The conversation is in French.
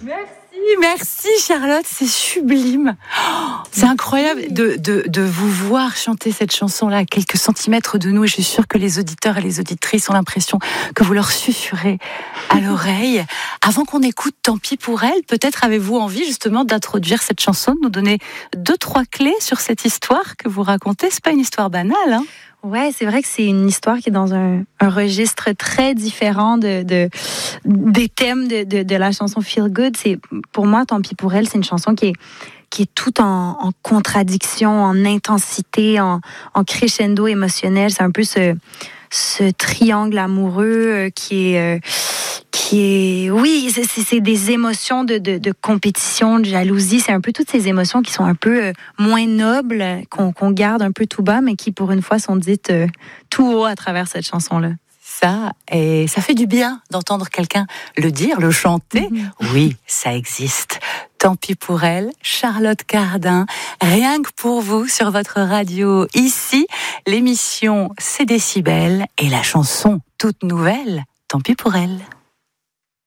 Merci Charlotte, c'est sublime. C'est incroyable de vous voir chanter cette chanson-là à quelques centimètres de nous. Et je suis sûre que les auditeurs et les auditrices ont l'impression que vous leur susurrez à l'oreille. Avant qu'on écoute Tant pis pour elle, peut-être avez-vous envie justement d'introduire cette chanson, de nous donner 2-3 clés sur cette histoire que vous racontez. C'est pas une histoire banale, hein? Ouais, c'est vrai que c'est une histoire qui est dans un registre très différent des thèmes de la chanson Feel Good. C'est, pour moi, Tant pis pour elle, c'est une chanson qui est tout en contradiction, en intensité, en crescendo émotionnel. C'est un peu ce triangle amoureux qui est oui, c'est des émotions de compétition, de jalousie. C'est un peu toutes ces émotions qui sont un peu moins nobles, qu'on garde un peu tout bas, mais qui, pour une fois, sont dites tout haut à travers cette chanson-là. Ça, et ça fait du bien d'entendre quelqu'un le dire, le chanter. Oui, ça existe. Tant pis pour elle, Charlotte Cardin, rien que pour vous sur votre radio. Ici, l'émission C'est Décibel et la chanson toute nouvelle, Tant pis pour elle.